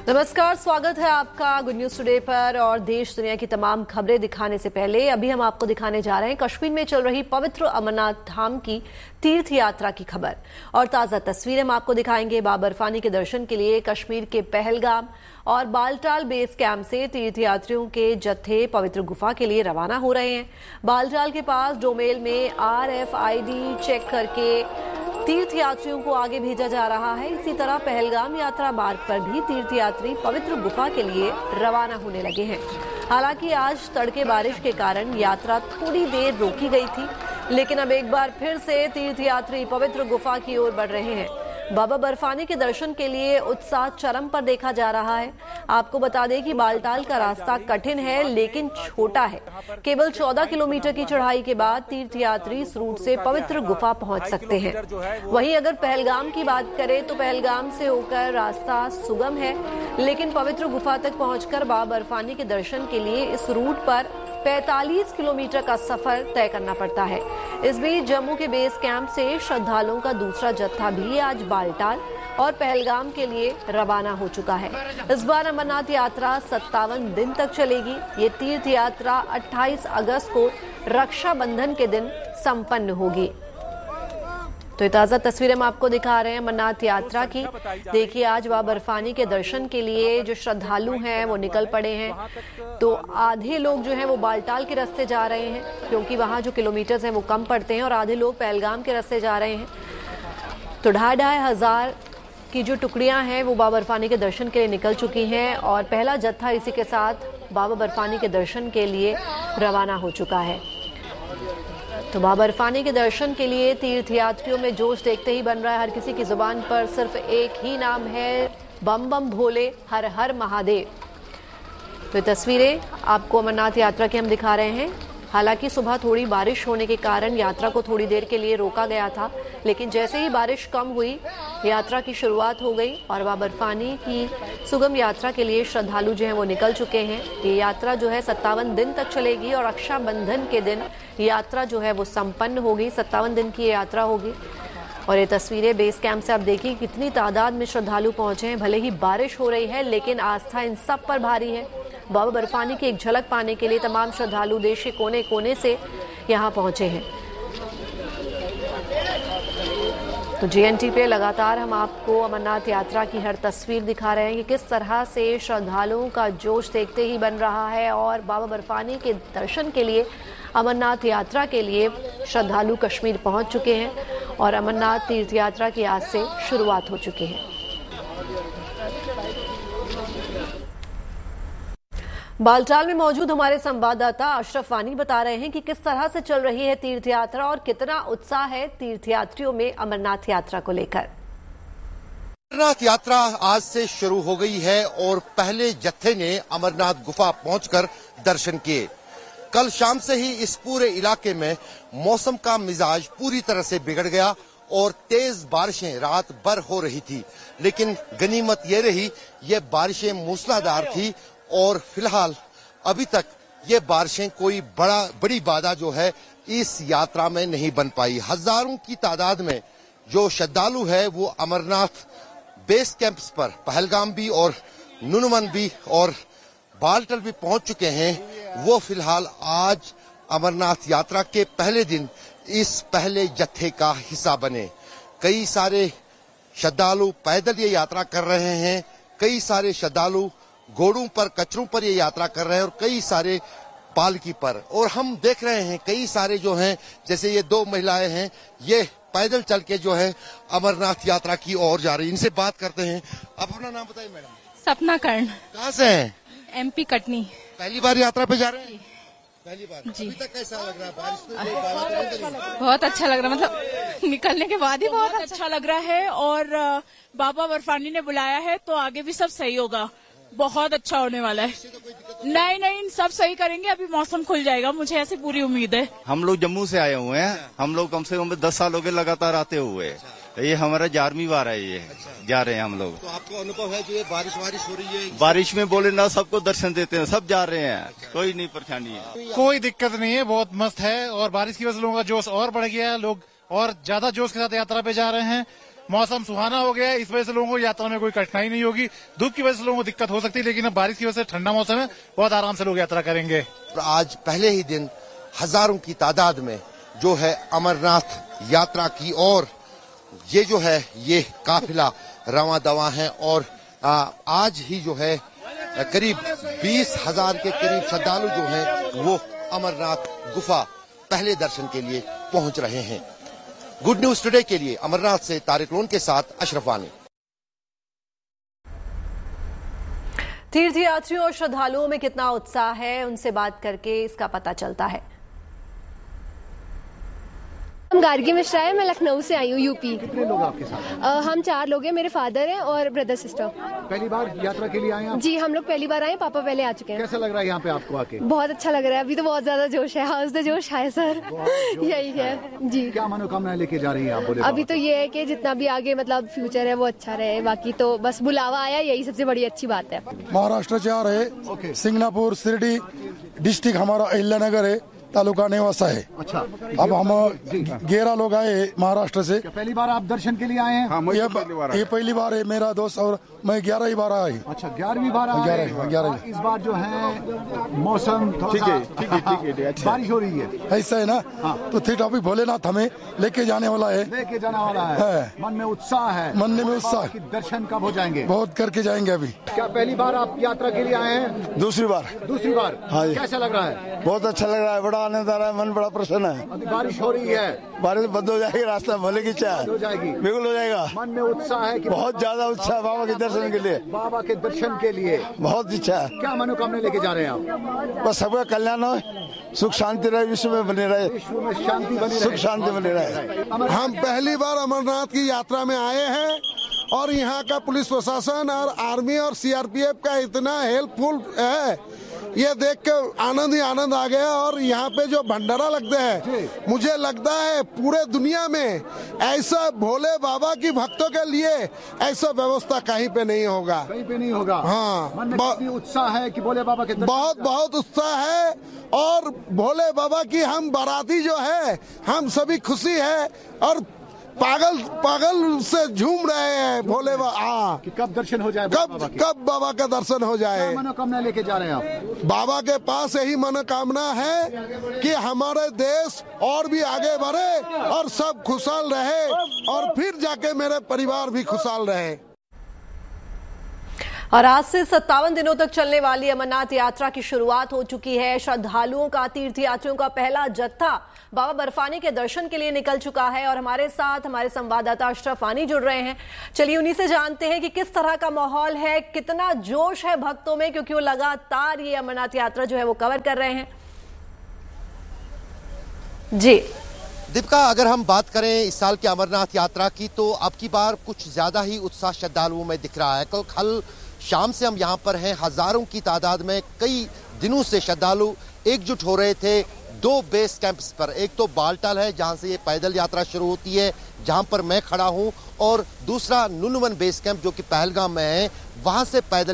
नमस्कार, स्वागत है आपका गुड न्यूज टुडे पर। और देश दुनिया की तमाम खबरें दिखाने से पहले अभी हम आपको दिखाने जा रहे हैं कश्मीर में चल रही पवित्र अमरनाथ धाम की तीर्थ यात्रा की खबर और ताजा तस्वीरें हम आपको दिखाएंगे। बाबा बर्फानी के दर्शन के लिए कश्मीर के पहलगाम और बालटाल बेस कैंप से तीर्थयात्रियों के जत्थे पवित्र गुफा के लिए रवाना हो रहे हैं। बालटाल के पास डोमेल में RFID चेक करके तीर्थयात्रियों को आगे भेजा जा रहा है। इसी तरह पहलगाम यात्रा मार्ग पर भी तीर्थयात्री पवित्र गुफा के लिए रवाना होने लगे हैं। हालांकि आज तड़के बारिश के कारण यात्रा थोड़ी देर रोकी गई थी, लेकिन अब एक बार फिर से तीर्थयात्री पवित्र गुफा की ओर बढ़ रहे हैं। बाबा बर्फानी के दर्शन के लिए उत्साह चरम पर देखा जा रहा है। आपको बता दें कि बालटाल का रास्ता कठिन है लेकिन छोटा है। केवल 14 किलोमीटर की चढ़ाई के बाद तीर्थयात्री इस रूट से पवित्र गुफा पहुंच सकते हैं। वहीं अगर पहलगाम की बात करें तो पहलगाम से होकर रास्ता सुगम है, लेकिन पवित्र गुफा तक पहुंचकर बाबा बर्फानी के दर्शन के लिए इस रूट पर 45 किलोमीटर का सफर तय करना पड़ता है। इस बीच जम्मू के बेस कैंप से श्रद्धालुओं का दूसरा जत्था भी आज बालटाल और पहलगाम के लिए रवाना हो चुका है। इस बार अमरनाथ यात्रा 57 दिन तक चलेगी। ये तीर्थ यात्रा 28 अगस्त को रक्षाबंधन के दिन संपन्न होगी। तो ये ताजा तस्वीरें हम आपको दिखा रहे हैं अमरनाथ यात्रा की। देखिए, आज बाबा बर्फानी के दर्शन के लिए जो श्रद्धालु हैं वो निकल पड़े हैं। तो आधे लोग जो हैं वो बालटाल के रास्ते जा रहे हैं क्योंकि वहां जो किलोमीटर्स हैं वो कम पड़ते हैं, और आधे लोग पहलगाम के रास्ते जा रहे हैं। तो 2,500 की जो टुकड़ियां हैं वो बाबा बर्फानी के दर्शन के लिए निकल चुकी हैं और पहला जत्था इसी के साथ बाबा बर्फानी के दर्शन के लिए रवाना हो चुका है। तो बाबा बर्फानी के दर्शन के लिए तीर्थयात्रियों में जोश देखते ही बन रहा है। हर किसी की जुबान पर सिर्फ एक ही नाम है, बम बम भोले, हर हर महादेव। तो ये तस्वीरें आपको अमरनाथ यात्रा की हम दिखा रहे हैं। हालांकि सुबह थोड़ी बारिश होने के कारण यात्रा को थोड़ी देर के लिए रोका गया था, लेकिन जैसे ही बारिश कम हुई यात्रा की शुरुआत हो गई और बाबा बर्फानी की सुगम यात्रा के लिए श्रद्धालु जो हैं वो निकल चुके हैं। ये यात्रा जो है 57 दिन तक चलेगी और रक्षाबंधन के दिन यात्रा जो है वो संपन्न होगी। 57 दिन की यात्रा होगी। और ये तस्वीरें बेस कैंप से आप देखिए कितनी तादाद में श्रद्धालु पहुंचे हैं। भले ही बारिश हो रही है लेकिन आस्था इन सब पर भारी है। बाबा बर्फानी की एक झलक पाने के लिए तमाम श्रद्धालु देश के कोने कोने से यहाँ पहुंचे हैं। तो GNT पे लगातार हम आपको अमरनाथ यात्रा की हर तस्वीर दिखा रहे हैं कि किस तरह से श्रद्धालुओं का जोश देखते ही बन रहा है। और बाबा बर्फानी के दर्शन के लिए अमरनाथ यात्रा के लिए श्रद्धालु कश्मीर पहुंच चुके हैं और अमरनाथ तीर्थ यात्रा की आज से शुरुआत हो चुकी है। बालटाल में मौजूद हमारे संवाददाता अशरफ वानी बता रहे हैं कि किस तरह से चल रही है तीर्थ यात्रा और कितना उत्साह है तीर्थयात्रियों में अमरनाथ यात्रा को लेकर। अमरनाथ यात्रा आज से शुरू हो गई है और पहले जत्थे ने अमरनाथ गुफा पहुंचकर दर्शन किए। कल शाम से ही इस पूरे इलाके में मौसम का मिजाज पूरी तरह से बिगड़ गया और तेज बारिशें रात भर हो रही थी, लेकिन गनीमत ये रही ये बारिशें मूसलाधार थी और फिलहाल अभी तक ये बारिशें कोई बड़ी बाधा जो है इस यात्रा में नहीं बन पाई। हजारों की तादाद में जो श्रद्धालु है वो अमरनाथ बेस कैंप्स पर पहलगाम भी और नुनवन भी और बालटाल भी पहुंच चुके हैं। वो फिलहाल आज अमरनाथ यात्रा के पहले दिन इस पहले जत्थे का हिस्सा बने। कई सारे श्रद्धालु पैदल ये यात्रा कर रहे हैं, कई सारे श्रद्धालु घोड़ों पर कचरों पर ये यात्रा कर रहे हैं और कई सारे पालकी पर। और हम देख रहे हैं कई सारे जो हैं, जैसे ये 2 महिलाएं हैं, ये पैदल चल के जो है अमरनाथ यात्रा की ओर जा रही है। इनसे बात करते हैं। आप अपना नाम बताइए मैडम। सपना कर्ण। कहाँ से हैं? MP कटनी। पहली बार यात्रा पे जा रहे हैं? पहली बार जी। अभी तक कैसा लग रहा है? बारिश में बहुत अच्छा लग रहा है, मतलब निकलने के बाद ही बहुत अच्छा लग रहा है। और बाबा बर्फानी ने बुलाया है तो आगे भी सब सही होगा, बहुत अच्छा होने वाला है। नहीं, सब सही करेंगे, अभी मौसम खुल जाएगा, मुझे ऐसी पूरी उम्मीद है। हम लोग जम्मू से आए हुए हैं, हम लोग कम से कम 10 साल हो गए लगातार आते हुए। ये हमारा 11वीं बार है, ये जा रहे हैं हम लोग। तो आपको अनुभव है जो ये बारिश हो रही है? बारिश में बोले ना सबको दर्शन देते हैं, सब जा रहे हैं, कोई नहीं परेशानी है, कोई दिक्कत नहीं है, बहुत मस्त है। और बारिश की वजह से लोगों का जोश और बढ़ गया है, लोग और ज्यादा जोश के साथ यात्रा पे जा रहे हैं। मौसम सुहाना हो गया है, इस वजह से लोगों को यात्रा में कोई कठिनाई नहीं होगी। धूप की वजह से लोगों को दिक्कत हो सकती है, लेकिन अब बारिश की वजह से ठंडा मौसम है, बहुत आराम से लोग यात्रा करेंगे। आज पहले ही दिन हजारों की तादाद में जो है अमरनाथ यात्रा की और ये जो है ये काफिला रवां दवा है और आज ही जो है करीब 20,000 के करीब श्रद्धालु जो हैं वो अमरनाथ गुफा पहले दर्शन के लिए पहुंच रहे हैं। गुड न्यूज टुडे के लिए अमरनाथ से तारिक लोन के साथ अशरफ वानी। तीर्थयात्रियों और श्रद्धालुओं में कितना उत्साह है, उनसे बात करके इसका पता चलता है। हम गार्गी मिश्रा है, मैं लखनऊ से आई हूँ, यूपी। कितने लोग आपके साथ? हम 4 लोग हैं, मेरे फादर हैं और ब्रदर सिस्टर। पहली बार यात्रा के लिए आए हैं? जी, हम लोग पहली बार आए, पापा पहले आ चुके हैं। कैसा लग रहा है यहाँ पे आपको आके? बहुत अच्छा लग रहा है, अभी तो बहुत ज्यादा जोश है। हाउस द जोश है सर, यही है जी। क्या मनोकामना लेके जा रही है आप? बोले अभी तो ये है कि जितना भी आगे मतलब फ्यूचर है वो अच्छा रहे, बाकी तो बस बुलावा आया, यही सबसे बड़ी अच्छी बात है। महाराष्ट्र से आ रहे, सिंगनापुर शिरडी डिस्ट्रिक्ट हमारा अहिल्यानगर है, तालुका नेवासा है। अच्छा, अब हम 11 लोग आए महाराष्ट्र से। पहली बार आप दर्शन के लिए आए हैं? हाँ, ये पहली बार है, मेरा दोस्त और मैं 11वीं बार आए। अच्छा, 11वीं बार आए। 11 इस बार जो है मौसम ठीक है, बारिश हो रही है, ऐसा है ना। हाँ। तो थी टॉपिक भोलेनाथ हमें लेके जाने वाला है, मन में उत्साह है। मन में उत्साह। दर्शन कब हो जाएंगे? बहुत करके जाएंगे अभी। क्या पहली बार आप यात्रा के लिए आए हैं? दूसरी बार। हाँ, कैसा लग रहा है? बहुत अच्छा लग रहा है, बड़ा आनंद आ रहा है, मन बड़ा प्रसन्न है। अभी बारिश हो रही है, बारिश बंद हो जाएगी, रास्ता भोले की चाह हो जाएगी, बिल्कुल हो जाएगा। मन में उत्साह है कि बहुत ज्यादा उत्साह बाबा के दर्शन के लिए। बाबा के दर्शन के लिए बहुत इच्छा है। क्या मनोकामना लेके जा रहे हैं आप? बस सबका कल्याण हो, सुख शांति रहे, विश्व में बने रहे, विश्व में शांति बनी रहे, सुख शांति बने रहे। हम पहली बार अमरनाथ की यात्रा में आए हैं और यहाँ का पुलिस प्रशासन और आर्मी और सीआरपीएफ का इतना हेल्पफुल है, ये देख के आनंद ही आनंद आ गया। और यहाँ पे जो भंडारा लगते हैं, मुझे लगता है पूरे दुनिया में ऐसा भोले बाबा की भक्तों के लिए ऐसा व्यवस्था कहीं पे नहीं होगा, कहीं पे नहीं होगा। हाँ, बहुत उत्साह है कि भोले बाबा के बहुत उत्साह है। और भोले बाबा की हम बाराती जो है, हम सभी खुशी है और पागल से झूम रहे हैं भोले बाबा कि कब दर्शन हो जाए, कब बाबा का दर्शन हो जाए। मनोकामना लेके जा रहे हैं आप? बाबा के पास यही मनोकामना है कि हमारे देश और भी आगे बढ़े और सब खुशहाल रहे और फिर जाके मेरे परिवार भी खुशहाल रहे। और आज से 57 दिनों तक चलने वाली अमरनाथ यात्रा की शुरुआत हो चुकी है। श्रद्धालुओं का, तीर्थयात्रियों का पहला जत्था बाबा बर्फानी के दर्शन के लिए निकल चुका है और हमारे साथ हमारे संवाददाता अशरफ वानी जुड़ रहे हैं। चलिए उन्हीं से जानते हैं कि किस तरह का माहौल है, कितना जोश है भक्तों में, क्योंकि वो लगातार ये अमरनाथ यात्रा जो है वो कवर कर रहे हैं। जी दीपिका, अगर हम बात करें इस साल की अमरनाथ यात्रा की तो अब की बार कुछ ज्यादा ही उत्साह श्रद्धालुओं में दिख रहा है। कल शाम से हम यहाँ पर हैं, हजारों की तादाद में कई दिनों से श्रद्धालु एकजुट हो रहे थे 2 बेस कैंप्स पर। एक तो बालटाल है जहां से ये पैदल यात्रा शुरू होती है, जहां पर मैं खड़ा हूं, और दूसरा नुनवन बेस कैंप जो कि पहलगाम में है, वहां से पैदल